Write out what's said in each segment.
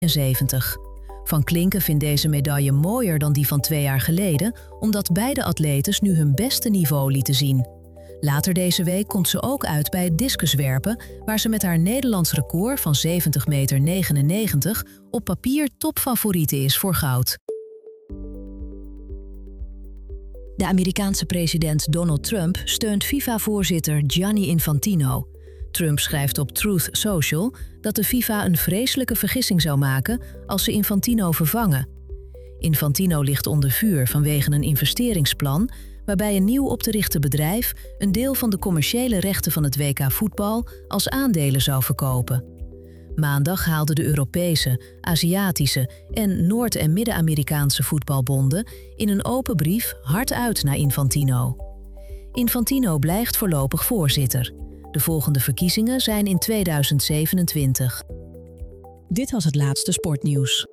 1972. Van Klinken vindt deze medaille mooier dan die van 2 jaar geleden, omdat beide atletes nu hun beste niveau lieten zien. Later deze week komt ze ook uit bij het discuswerpen, waar ze met haar Nederlands record van 70,99 meter op papier topfavoriete is voor goud. De Amerikaanse president Donald Trump steunt FIFA-voorzitter Gianni Infantino. Trump schrijft op Truth Social dat de FIFA een vreselijke vergissing zou maken als ze Infantino vervangen. Infantino ligt onder vuur vanwege een investeringsplan waarbij een nieuw op te richten bedrijf een deel van de commerciële rechten van het WK voetbal als aandelen zou verkopen. Maandag haalden de Europese, Aziatische en Noord- en Midden-Amerikaanse voetbalbonden in een open brief hard uit naar Infantino. Infantino blijft voorlopig voorzitter. De volgende verkiezingen zijn in 2027. Dit was het laatste sportnieuws.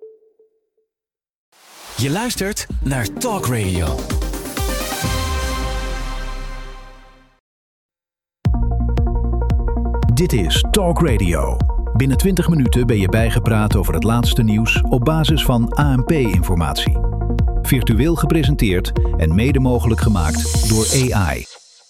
Je luistert naar Talk Radio. Dit is Talk Radio. Binnen 20 minuten ben je bijgepraat over het laatste nieuws op basis van ANP-informatie. Virtueel gepresenteerd en mede mogelijk gemaakt door AI.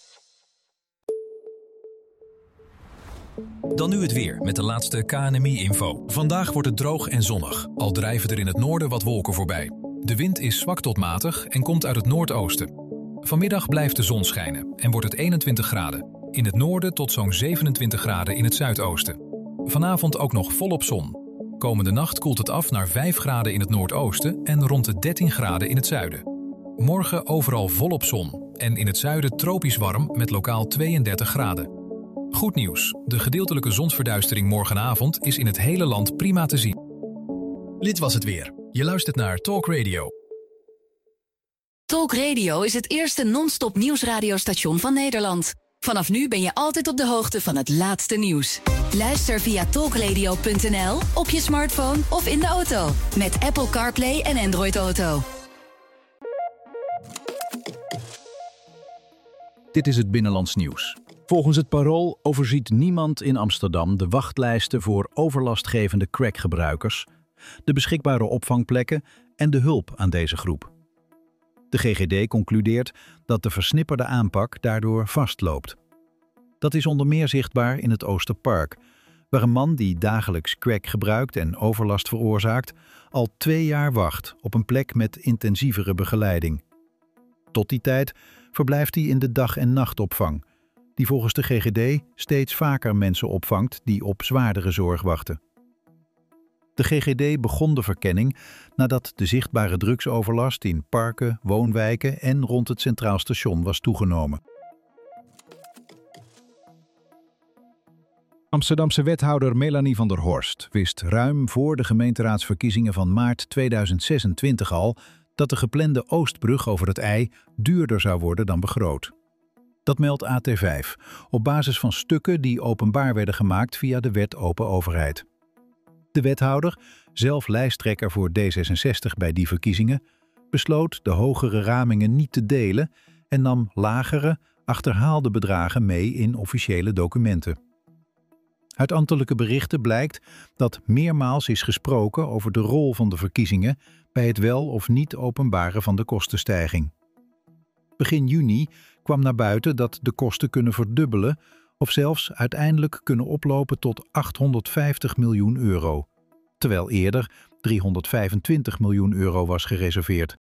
Dan nu het weer met de laatste KNMI-info. Vandaag wordt het droog en zonnig, al drijven er in het noorden wat wolken voorbij. De wind is zwak tot matig en komt uit het noordoosten. Vanmiddag blijft de zon schijnen en wordt het 21 graden. In het noorden tot zo'n 27 graden in het zuidoosten. Vanavond ook nog volop zon. Komende nacht koelt het af naar 5 graden in het noordoosten en rond de 13 graden in het zuiden. Morgen overal volop zon en in het zuiden tropisch warm met lokaal 32 graden. Goed nieuws, de gedeeltelijke zonsverduistering morgenavond is in het hele land prima te zien. Dit was het weer. Je luistert naar Talk Radio. Talk Radio is het eerste non-stop nieuwsradiostation van Nederland. Vanaf nu ben je altijd op de hoogte van het laatste nieuws. Luister via talkradio.nl, op je smartphone of in de auto. Met Apple CarPlay en Android Auto. Dit is het Binnenlands Nieuws. Volgens het Parool overziet niemand in Amsterdam de wachtlijsten voor overlastgevende crackgebruikers, de beschikbare opvangplekken en de hulp aan deze groep. De GGD concludeert dat de versnipperde aanpak daardoor vastloopt. Dat is onder meer zichtbaar in het Oosterpark, waar een man die dagelijks crack gebruikt en overlast veroorzaakt, al 2 jaar wacht op een plek met intensievere begeleiding. Tot die tijd verblijft hij in de dag- en nachtopvang, die volgens de GGD steeds vaker mensen opvangt die op zwaardere zorg wachten. De GGD begon de verkenning nadat de zichtbare drugsoverlast in parken, woonwijken en rond het Centraal Station was toegenomen. Amsterdamse wethouder Melanie van der Horst wist ruim voor de gemeenteraadsverkiezingen van maart 2026 al dat de geplande Oostbrug over het IJ duurder zou worden dan begroot. Dat meldt AT5 op basis van stukken die openbaar werden gemaakt via de Wet Open Overheid. De wethouder, zelf lijsttrekker voor D66 bij die verkiezingen, besloot de hogere ramingen niet te delen en nam lagere, achterhaalde bedragen mee in officiële documenten. Uit ambtelijke berichten blijkt dat meermaals is gesproken over de rol van de verkiezingen bij het wel of niet openbaren van de kostenstijging. Begin juni kwam naar buiten dat de kosten kunnen verdubbelen of zelfs uiteindelijk kunnen oplopen tot 850 miljoen euro, terwijl eerder 325 miljoen euro was gereserveerd.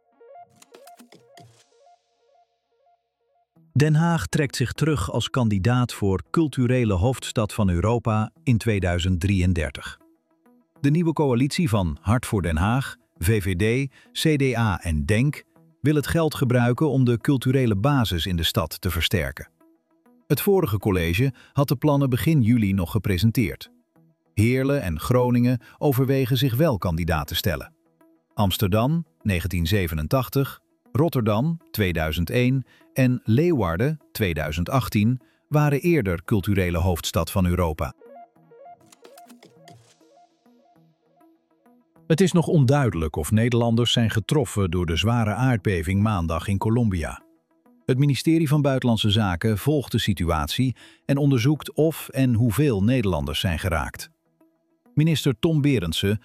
Den Haag trekt zich terug als kandidaat voor culturele hoofdstad van Europa in 2033. De nieuwe coalitie van Hart voor Den Haag, VVD, CDA en DENK wil het geld gebruiken om de culturele basis in de stad te versterken. Het vorige college had de plannen begin juli nog gepresenteerd. Heerlen en Groningen overwegen zich wel kandidaat te stellen. Amsterdam, 1987, Rotterdam, 2001 en Leeuwarden, 2018, waren eerder culturele hoofdstad van Europa. Het is nog onduidelijk of Nederlanders zijn getroffen door de zware aardbeving maandag in Colombia. Het ministerie van Buitenlandse Zaken volgt de situatie en onderzoekt of en hoeveel Nederlanders zijn geraakt. Minister Tom Berendsen